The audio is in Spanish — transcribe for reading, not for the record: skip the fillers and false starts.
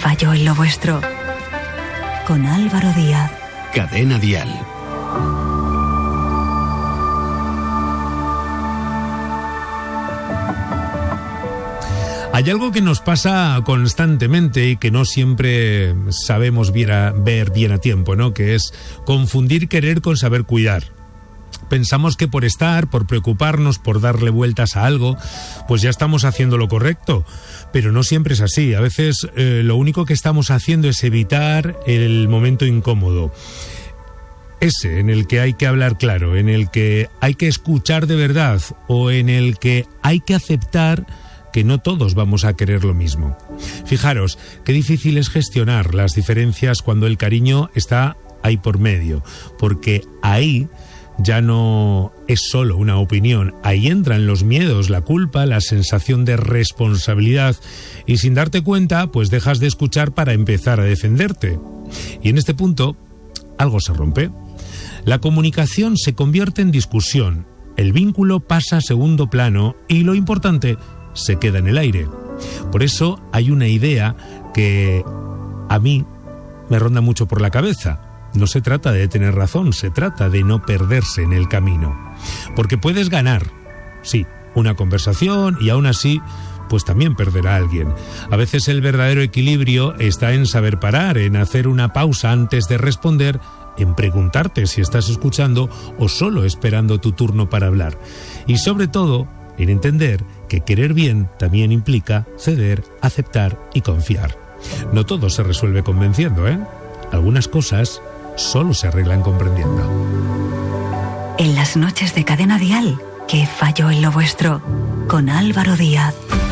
falló en lo vuestro. Con Álvaro Díaz. Cadena Dial. Hay algo que nos pasa constantemente y que no siempre sabemos ver bien a tiempo, ¿no? Que es confundir querer con saber cuidar. Pensamos que por preocuparnos, por darle vueltas a algo, pues ya estamos haciendo lo correcto, pero no siempre es así. A veces lo único que estamos haciendo es evitar el momento incómodo. Ese en el que hay que hablar claro, en el que hay que escuchar de verdad o en el que hay que aceptar que no todos vamos a querer lo mismo. Fijaros, qué difícil es gestionar las diferencias cuando el cariño está ahí por medio, porque ahí ya no es solo una opinión, ahí entran los miedos, la culpa, la sensación de responsabilidad y sin darte cuenta, pues dejas de escuchar para empezar a defenderte. Y en este punto, algo se rompe. La comunicación se convierte en discusión, el vínculo pasa a segundo plano y lo importante se queda en el aire. Por eso hay una idea que a mí me ronda mucho por la cabeza. No se trata de tener razón, se trata de no perderse en el camino. Porque puedes ganar, sí, una conversación y aún así, pues también perder a alguien. A veces el verdadero equilibrio está en saber parar, en hacer una pausa antes de responder, en preguntarte si estás escuchando o solo esperando tu turno para hablar. Y sobre todo, en entender que querer bien también implica ceder, aceptar y confiar. No todo se resuelve convenciendo, ¿eh? Algunas cosas solo se arreglan comprendiendo. En las noches de Cadena Dial, ¿qué falló en lo vuestro? Con Álvaro Díaz.